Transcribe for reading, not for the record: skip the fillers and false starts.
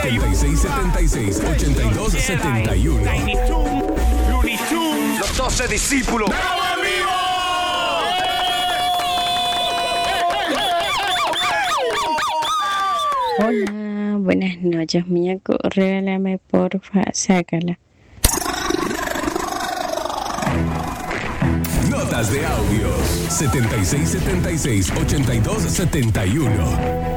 7676-8271. Looney Tunes. Los 12 discípulos. Hola, buenas noches, muñeco. Regálame, porfa, sácala. Notas de audios 7676-8271.